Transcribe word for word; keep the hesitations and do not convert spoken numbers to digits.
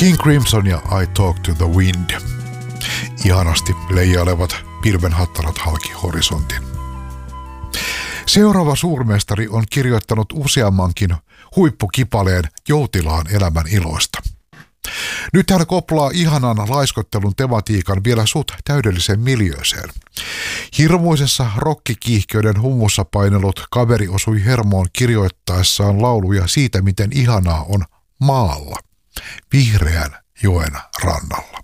King Crimson ja I Talk to the Wind. Ihanasti leijailevat pilvenhattarat halki horisontin. Seuraava suurmestari on kirjoittanut useammankin huippukipaleen joutilaan elämän iloista. Nyt hän koplaa ihanan laiskottelun tematiikan vielä suht täydelliseen miljööseen. Hirmuisessa rokkikiihkeyden humussa painelut kaveri osui hermoon kirjoittaessaan lauluja siitä, miten ihanaa on maalla, vihreän joen rannalla.